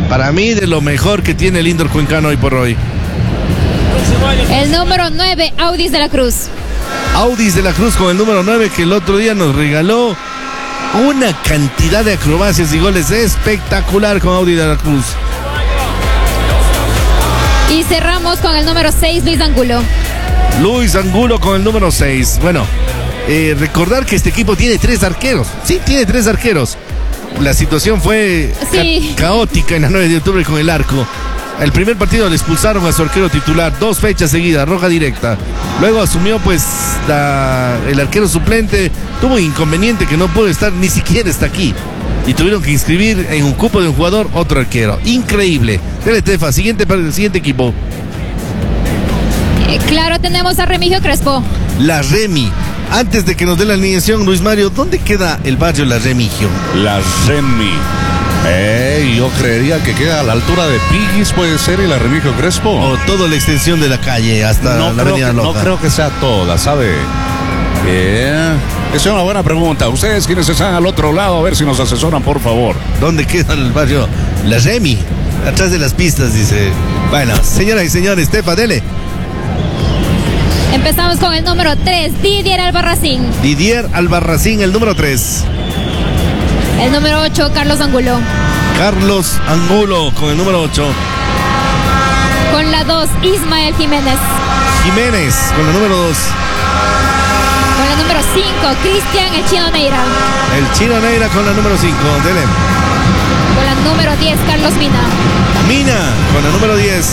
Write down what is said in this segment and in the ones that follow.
Para mí, de lo mejor que tiene el indoor cuencano hoy por hoy. El número 9, Audis de la Cruz. Audis de la Cruz con el número 9, que el otro día nos regaló una cantidad de acrobacias y goles espectacular con Audis de la Cruz. Y cerramos con el número 6, Luis Angulo. Luis Angulo con el número 6. Bueno, recordar que este equipo tiene 3 arqueros. Sí, tiene 3 arqueros. La situación fue caótica en la 9 de octubre con el arco. El primer partido le expulsaron a su arquero titular 2 fechas seguidas, roja directa. Luego asumió pues el arquero suplente, tuvo un inconveniente que no pudo estar, ni siquiera está aquí. Y tuvieron que inscribir en un cupo de un jugador otro arquero. Increíble. Dele, Tefa, siguiente equipo. Claro, tenemos a Remigio Crespo. La Remi. Antes de que nos dé la alineación, Luis Mario, ¿dónde queda el barrio La Remigio? La Remi. Yo creería que queda a la altura de Piguis, puede ser, y la Remigio Crespo. O toda la extensión de la calle hasta la avenida Loja. No creo que sea toda, ¿sabe? Esa es una buena pregunta. Ustedes quienes están al otro lado, a ver si nos asesoran, por favor. ¿Dónde queda el barrio La Remi? Atrás de las pistas, dice. Bueno, señoras y señores, Tefa, dele. Empezamos con el número 3, Didier Albarracín. Didier Albarracín, el número 3. El número 8, Carlos Angulo. Carlos Angulo con el número 8. Con la 2, Ismael Jiménez. Jiménez con el número 2. Con la número 5, Cristian El Chino Neira. El Chino Neira con la número 5, dele. Con la número 10, Carlos Mina. Mina con la número 10.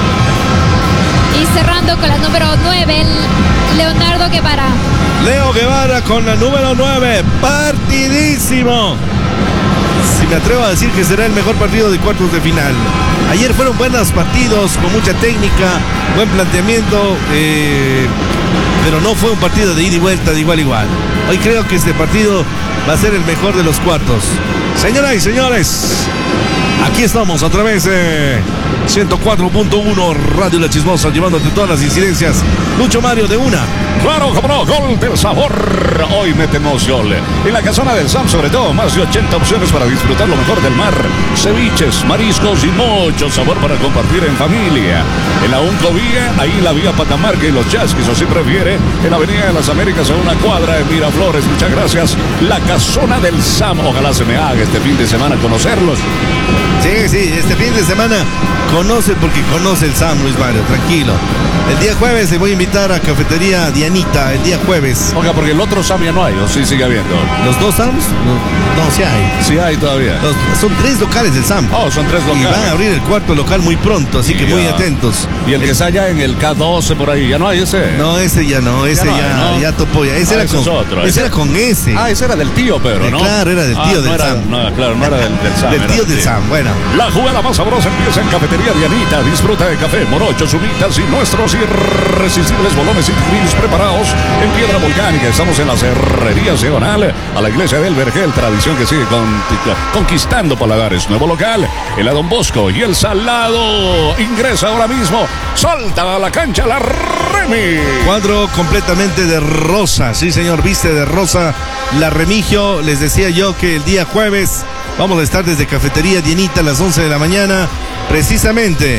Y cerrando con la número 9, Leonardo Guevara. Leo Guevara con la número 9. Partidísimo. Si me atrevo a decir que será el mejor partido de cuartos de final. Ayer fueron buenos partidos, con mucha técnica, buen planteamiento, pero no fue un partido de ida y vuelta de igual a igual. Hoy creo que este partido va a ser el mejor de los cuartos. Señoras y señores, aquí estamos a través de 104.1 Radio La Chismosa, llevándote todas las incidencias. Lucho Mario de una. Claro, como no, gol del sabor. Hoy metemos gol. En la casona del Sam, sobre todo, más de 80 opciones para disfrutar lo mejor del mar. Ceviches, mariscos y mucho sabor para compartir en familia. En la Uncovía, ahí la vía Patamarca y los Chasquis, o si prefiere, en la Avenida de las Américas, a una cuadra de Miraflores. Muchas gracias. La casona del Sam. Ojalá se me haga este fin de semana conocerlos. Sí, este fin de semana conoce porque conoce el Sam, Luis Mario, tranquilo. El día jueves le voy a invitar a Cafetería Dianita, el día jueves. Oiga, porque el otro Sam ya no hay, o sí sigue habiendo. ¿Los dos Sams? No, sí hay. Sí hay todavía. Son 3 locales del Sam. Oh, son 3 locales. Y van a abrir el 4º local muy pronto, así que muy atentos. Y el que está allá en el K12 por ahí, ¿ya no hay ese? No, ese ya no, ese ya topó ya. Ese era con otro. Ese era con ese. Ah, ese era del tío Pedro, ¿no? Claro, era del tío del Sam. No, claro, no era del Sam. Del tío del Sam, bueno. La jugada más sabrosa empieza en Cafetería Dianita. Disfruta de café, morochos, humitas y nuestros irresistibles bolones y grills preparados en piedra volcánica. Estamos en la Cerrería Diagonal a la iglesia del Vergel, tradición que sigue conquistando paladares. Nuevo local, el Don Bosco y el Salado. Ingresa ahora mismo, salta a la cancha la Remi. Cuadro completamente de rosa, sí señor, viste de rosa la Remigio. Les decía yo que el día jueves vamos a estar desde Cafetería Dianita a las 11 de la mañana, precisamente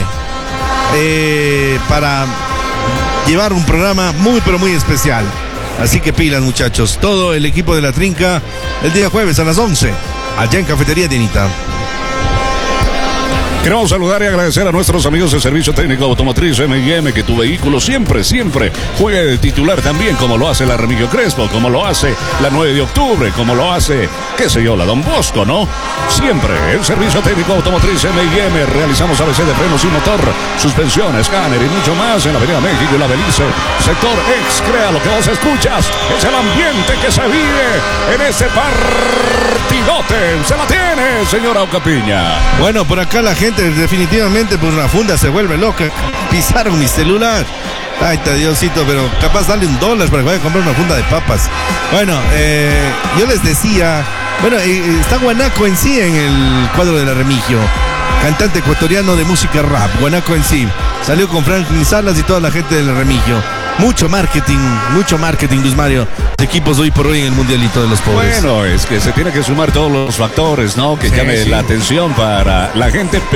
para llevar un programa muy pero muy especial. Así que pilas, muchachos, todo el equipo de La Trinca el día jueves a las 11 allá en Cafetería Dianita. Queremos saludar y agradecer a nuestros amigos de Servicio Técnico Automotriz M&M, que tu vehículo siempre juegue de titular también, como lo hace la Remigio Crespo, como lo hace la 9 de octubre, como lo hace, qué sé yo, la Don Bosco, ¿no? Siempre el Servicio Técnico Automotriz M&M. Realizamos ABC de frenos y motor, suspensión, escáner y mucho más en la Avenida México y la Belice. Sector X, crea lo que vos escuchas, es el ambiente que se vive en ese partidote. Se la tiene, señora Ocapiña. Bueno, por acá la gente definitivamente, pues la funda se vuelve loca. Pisaron mi celular. Ay, te Diosito, pero capaz dale $1 para que vaya a comprar una funda de papas. Bueno, yo les decía, bueno, está Guanaco en sí en el cuadro de la Remigio. Cantante ecuatoriano de música rap, Guanaco en sí. Salió con Franklin Salas y toda la gente del Remigio. Mucho marketing, Luis Mario. Equipos hoy por hoy en el Mundialito de los Pobres. Bueno, es que se tiene que sumar todos los factores, ¿no? Que llame la atención para la gente.